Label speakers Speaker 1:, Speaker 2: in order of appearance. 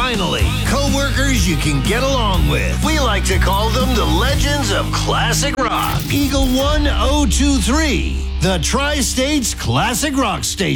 Speaker 1: finally, co-workers you can get along with. We like to call them the legends of classic rock. Eagle 1023, the Tri-States Classic Rock Station.